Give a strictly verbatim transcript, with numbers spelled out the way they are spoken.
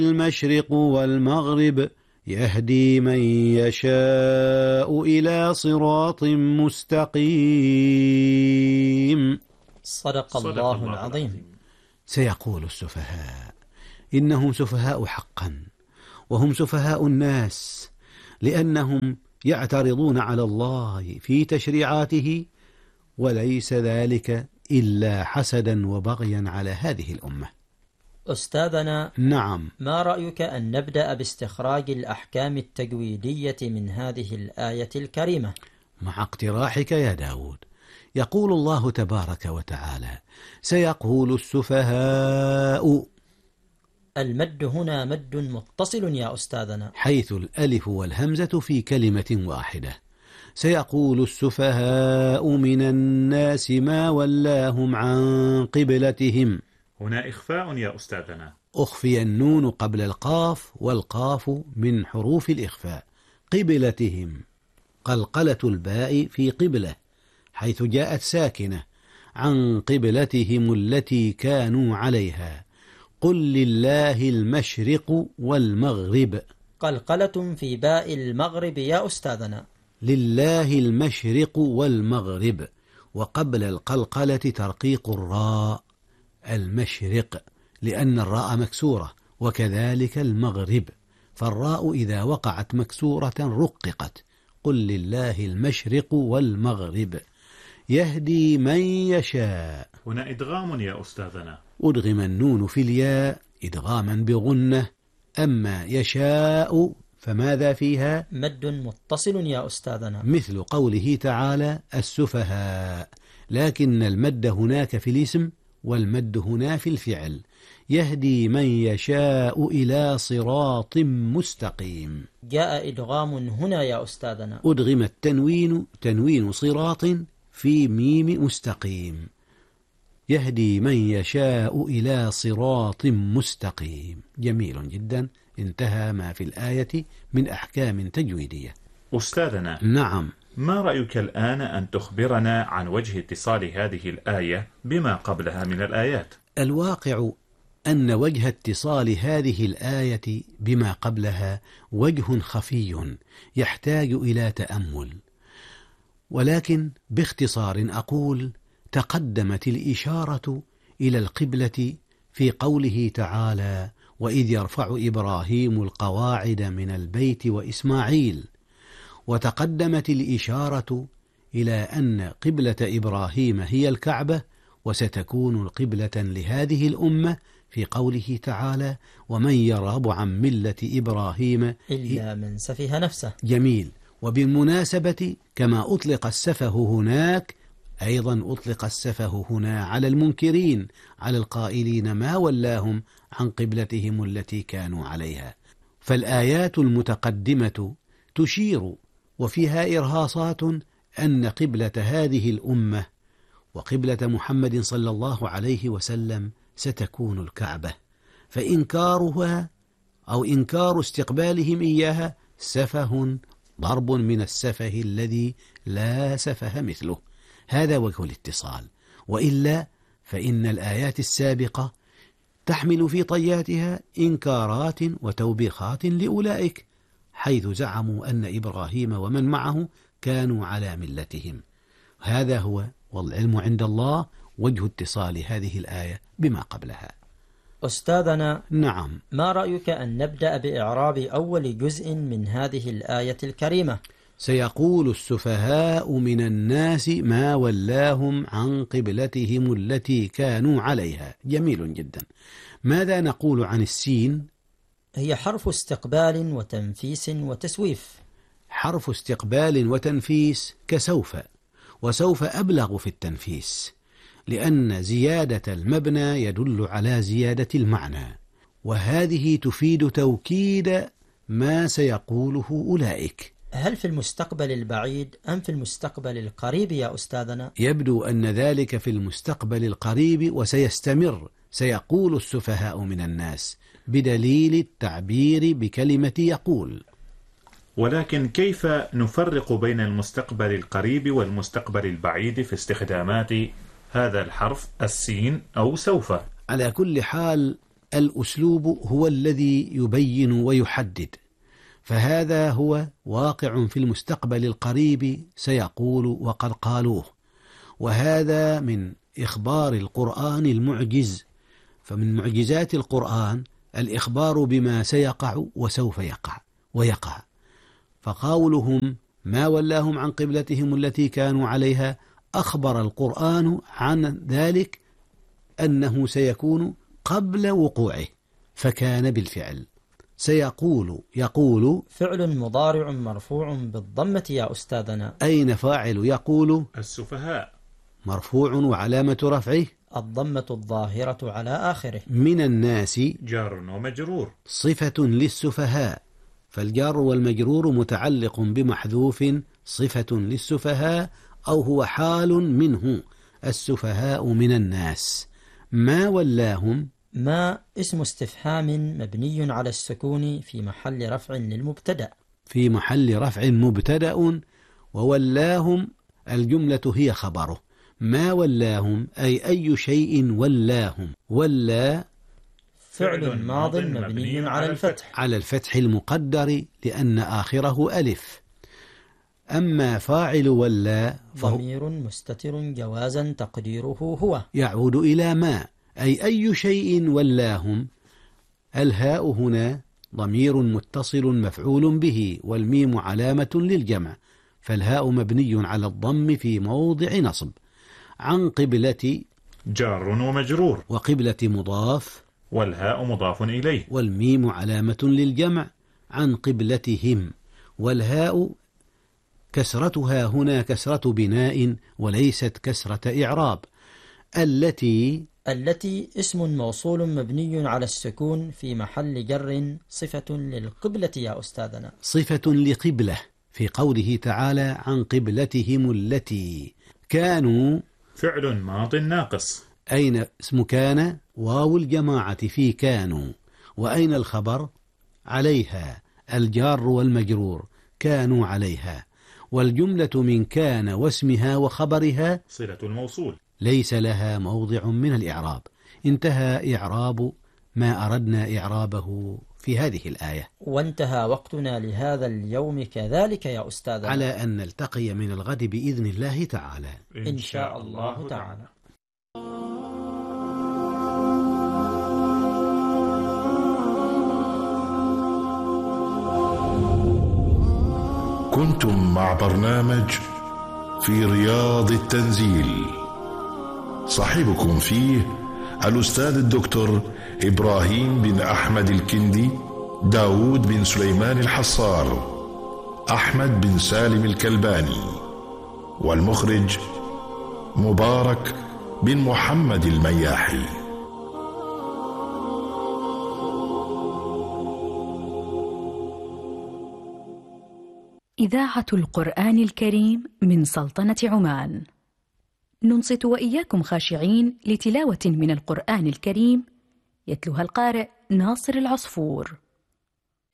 المشرق والمغرب يهدي من يشاء إلى صراط مستقيم. صدق الله العظيم. سيقول السفهاء إنهم سفهاء حقا، وهم سفهاء الناس، لأنهم يعترضون على الله في تشريعاته، وليس ذلك إلا حسدا وبغيا على هذه الأمة. أستاذنا، نعم، ما رأيك أن نبدأ باستخراج الأحكام التجويدية من هذه الآية الكريمة؟ مع اقتراحك يا داود. يقول الله تبارك وتعالى: سيقول السفهاء. المد هنا مد متصل يا أستاذنا، حيث الألف والهمزة في كلمة واحدة. سيقول السفهاء من الناس ما ولاهم عن قبلتهم. هنا إخفاء يا أستاذنا. أخفي النون قبل القاف، والقاف من حروف الإخفاء. قبلتهم، قلقلة الباء في قبلة حيث جاءت ساكنة. عن قبلتهم التي كانوا عليها. قل لله المشرق والمغرب. قلقلة في باء المغرب يا أستاذنا. لله المشرق والمغرب، وقبل القلقلة ترقيق الراء. المشرق لأن الراء مكسورة، وكذلك المغرب، فالراء إذا وقعت مكسورة رققت. قل لله المشرق والمغرب يهدي من يشاء. هنا إدغام يا أستاذنا. أدغم النون في الياء إدغاما بغنة. أما يشاء فماذا فيها؟ مد متصل يا أستاذنا، مثل قوله تعالى السفهاء، لكن المد هناك في الاسم والمد هنا في الفعل. يهدي من يشاء إلى صراط مستقيم. جاء إدغام هنا يا أستاذنا. أدغم التنوين تنوين صراط في ميم مستقيم. يهدي من يشاء إلى صراط مستقيم. جميل جدا. انتهى ما في الآية من أحكام تجويدية. أستاذنا، نعم، ما رأيك الآن أن تخبرنا عن وجه اتصال هذه الآية بما قبلها من الآيات؟ الواقع أن وجه اتصال هذه الآية بما قبلها وجه خفي يحتاج إلى تأمل، ولكن باختصار أقول: تقدمت الإشارة إلى القبلة في قوله تعالى: وإذ يرفع إبراهيم القواعد من البيت وإسماعيل، وتقدمت الإشارة إلى أن قبلة إبراهيم هي الكعبة، وستكون القبلة لهذه الأمة في قوله تعالى: ومن يرغب عن ملة إبراهيم إلا من سفه نفسه. جميل. وبالمناسبة كما أطلق السفه هناك، أيضا أطلق السفه هنا على المنكرين، على القائلين ما ولاهم عن قبلتهم التي كانوا عليها. فالآيات المتقدمة تشير وفيها إرهاصات أن قبلة هذه الأمة وقبلة محمد صلى الله عليه وسلم ستكون الكعبة، فإنكارها أو إنكار استقبالهم إياها سفه، ضرب من السفه الذي لا سفه مثله. هذا وجه الاتصال، وإلا فإن الآيات السابقة تحمل في طياتها إنكارات وتوبيخات لأولئك، حيث زعموا أن إبراهيم ومن معه كانوا على ملتهم. هذا هو، والعلم عند الله، وجه اتصال هذه الآية بما قبلها. أستاذنا، نعم، ما رأيك أن نبدأ بإعراب أول جزء من هذه الآية الكريمة؟ سيقول السفهاء من الناس ما ولاهم عن قبلتهم التي كانوا عليها. جميل جدا. ماذا نقول عن السين؟ هي حرف استقبال وتنفيس وتسويف. حرف استقبال وتنفيس كسوف، وسوف أبلغ في التنفيس، لأن زيادة المبنى يدل على زيادة المعنى، وهذه تفيد توكيد ما سيقوله أولئك. هل في المستقبل البعيد أم في المستقبل القريب يا أستاذنا؟ يبدو أن ذلك في المستقبل القريب وسيستمر. سيقول السفهاء من الناس بدليل التعبير بكلمة يقول. ولكن كيف نفرق بين المستقبل القريب والمستقبل البعيد في استخدامات هذا الحرف السين أو سوف؟ على كل حال الأسلوب هو الذي يبين ويحدد، فهذا هو واقع في المستقبل القريب سيقول وقد قالوه، وهذا من إخبار القرآن المعجز. فمن معجزات القرآن الإخبار بما سيقع وسوف يقع ويقع. فقولهم ما ولاهم عن قبلتهم التي كانوا عليها، أخبر القرآن عن ذلك أنه سيكون قبل وقوعه، فكان بالفعل. سيقول يقول فعل مضارع مرفوع بالضمة يا أستاذنا. أين فاعل يقول؟ السفهاء. مرفوع وعلامة رفعه الضمة الظاهرة على آخره. من الناس جار ومجرور. صفة للسفهاء، فالجار والمجرور متعلق بمحذوف صفة للسفهاء، أو هو حال منه، السفهاء من الناس. ما ولاهم، ما اسم استفهام مبني على السكون في محل رفع للمبتدأ. في محل رفع مبتدأ، وولاهم الجملة هي خبره. ما ولاهم أي أي شيء ولاهم. ولا فعل ماض مبني على الفتح على الفتح المقدر لأن آخره ألف. أما فاعل ولا فهو ضمير مستتر جوازا تقديره هو، يعود إلى ما، أي أي شيء ولاهم. الهاء هنا ضمير متصل مفعول به، والميم علامة للجمع، فالهاء مبني على الضم في موضع نصب. عن قبلة جار ومجرور، وقبلة مضاف، والهاء مضاف إليه، والميم علامة للجمع. عن قبلتهم، والهاء كسرتها هنا كسرة بناء وليست كسرة إعراب. التي التي اسم موصول مبني على السكون في محل جر صفة للقبلة يا أستاذنا. صفة لقبلة في قوله تعالى عن قبلتهم التي. كانوا فعل ماض ناقص. أين اسم كان؟ واو الجماعة في كانوا. وأين الخبر؟ عليها، الجار والمجرور، كانوا عليها. والجملة من كان واسمها وخبرها صلة الموصول، ليس لها موضع من الإعراب. انتهى إعراب ما أردنا إعرابه في هذه الآية. وانتهى وقتنا لهذا اليوم كذلك يا أستاذ، على أن نلتقي من الغد بإذن الله تعالى إن شاء الله تعالى. كنتم مع برنامج في رياض التنزيل، صاحبكم فيه الأستاذ الدكتور إبراهيم بن أحمد الكندي، داود بن سليمان الحصار، أحمد بن سالم الكلباني، والمخرج مبارك بن محمد المياحي. إذاعة القرآن الكريم من سلطنة عمان، ننصت وإياكم خاشعين لتلاوة من القرآن الكريم يتلوها القارئ ناصر العصفور.